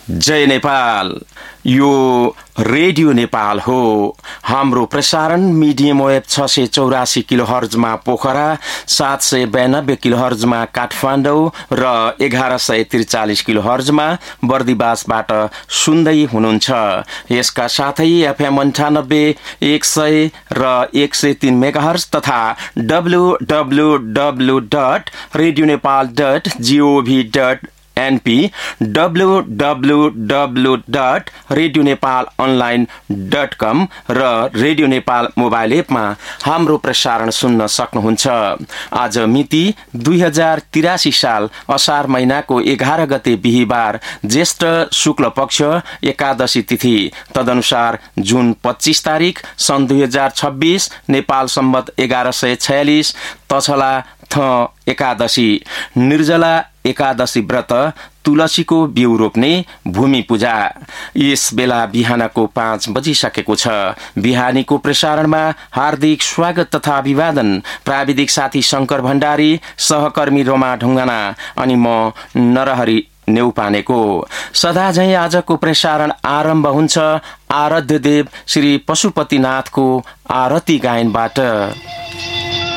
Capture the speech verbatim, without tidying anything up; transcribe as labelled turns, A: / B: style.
A: जय नेपाल। यो रेडियो नेपाल हो। हाम्रो प्रसारण मिडियम वेब छ सय चौरासी किलो हर्जमा पोखरा, सात सय बयानब्बे किलो हर्जमा काठमाडौँ र एघार सय त्रिचालिस किलो हर्जमा बर्दिवासबाट सुन्दै हुनुहुन्छ। यसका साथै एफएम अन्ठानब्बे एक सय र एक सय तीन मेगाहर्ज तथा W W W dot radio Nepal dot gov dot NP W W W dot radio Nepal online dot कम र रेडियो नेपाल मोबाइल एपमा हाम्रो प्रसारण सुन्न सक्नुहुन्छ। आज मिति दुई हजार तिरासी साल असार महिनाको एघार गते बिहिबार, ज्येष्ठ शुक्ल पक्ष एकादशी तिथि, तदनुसार जुन पच्चीस तारिक सन् दुई हजार छब्बीस नेपाल सम्बत एघार सय छयालिस तछला थ एकादशी, निर्जला एकादशी व्रत, तुलसीको बिउ रोप्ने, भूमि पूजा। यस बेला बिहानको पाँच बजिसकेको छ। बिहानीको प्रसारणमा हार्दिक स्वागत तथा अभिवादन। प्राविधिक साथी शंकर भण्डारी, सहकर्मी रोमा ढुङ्गाना अनि म नरहरि नेउपानेको। सदा झै आजको प्रसारण आरम्भ हुन्छ आराध्य देव श्री पशुपतिनाथको आरती गायनबाट।